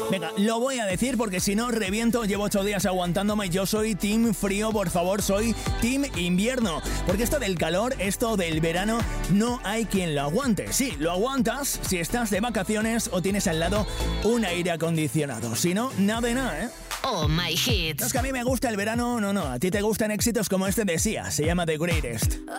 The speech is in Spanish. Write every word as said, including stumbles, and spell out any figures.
Venga, lo voy a decir porque si no reviento, llevo ocho días aguantándome. Yo soy team frío, por favor, soy team invierno. Porque esto del calor, esto del verano, no hay quien lo aguante. Sí, lo aguantas si estás de vacaciones o tienes al lado un aire acondicionado. Si no, nada de nada, ¿eh? Oh My Hits. No es que a mí me gusta el verano, no, no. A ti te gustan éxitos como este de Sia, se llama The Greatest.